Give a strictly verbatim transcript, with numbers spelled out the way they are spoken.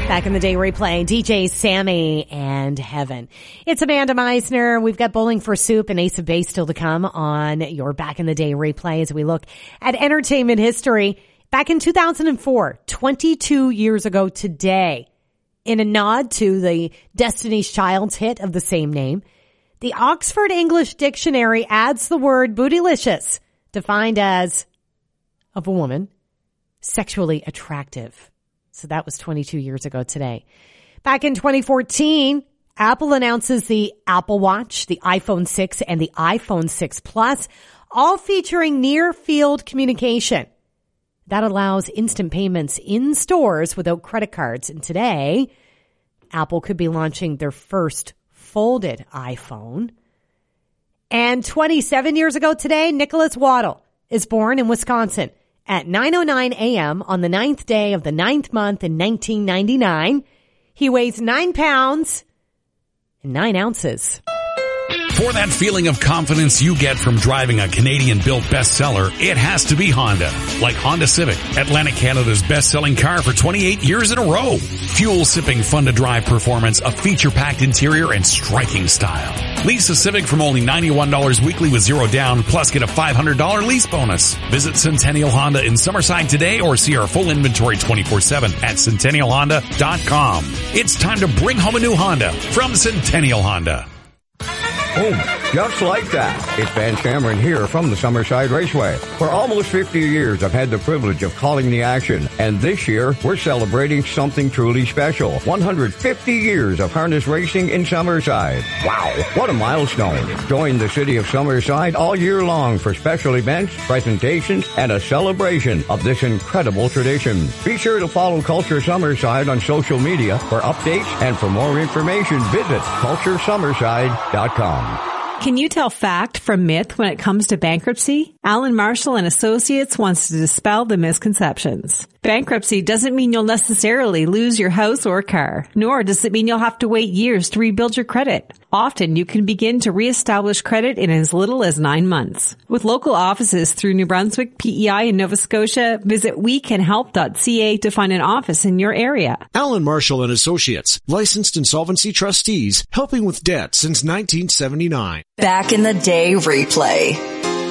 Back in the Day replay, D J Sammy and Heaven. It's Amanda Meisner. We've got Bowling for Soup and Ace of Base still to come on your Back in the Day replay as we look at entertainment history. Back in two thousand four, twenty-two years ago today, in a nod to the Destiny's Child's hit of the same name, the Oxford English Dictionary adds the word bootylicious, defined as, of a woman, sexually attractive. So that was twenty-two years ago today. Back in twenty fourteen, Apple announces the Apple Watch, the iPhone six, and the iPhone six Plus, all featuring near-field communication. That allows instant payments in stores without credit cards. And today, Apple could be launching their first folded iPhone. And twenty-seven years ago today, Nicholas Waddle is born in Wisconsin at nine oh nine a.m. on the ninth day of the ninth month in nineteen ninety-nine. He weighs nine pounds and nine ounces. For that feeling of confidence you get from driving a Canadian-built bestseller, it has to be Honda. Like Honda Civic, Atlantic Canada's best-selling car for twenty-eight years in a row. Fuel-sipping, fun-to-drive performance, a feature-packed interior, and striking style. Lease a Civic from only ninety-one dollars weekly with zero down, plus get a five hundred dollars lease bonus. Visit Centennial Honda in Summerside today or see our full inventory twenty-four seven at centennial honda dot com. It's time to bring home a new Honda from Centennial Honda. Oh, just like that. It's Van Cameron here from the Summerside Raceway. For almost fifty years, I've had the privilege of calling the action. And this year, we're celebrating something truly special. one hundred fifty years of harness racing in Summerside. Wow, what a milestone. Join the city of Summerside all year long for special events, presentations, and a celebration of this incredible tradition. Be sure to follow Culture Summerside on social media for updates, and for more information, visit culture summerside dot com. Can you tell fact from myth when it comes to bankruptcy? Allen Marshall and Associates wants to dispel the misconceptions. Bankruptcy doesn't mean you'll necessarily lose your house or car, nor does it mean you'll have to wait years to rebuild your credit. Often you can begin to reestablish credit in as little as nine months. With local offices through New Brunswick, P E I, and Nova Scotia, visit we can help dot c a to find an office in your area. Allen Marshall and Associates, licensed insolvency trustees, helping with debt since nineteen seventy-nine. Back in the Day replay.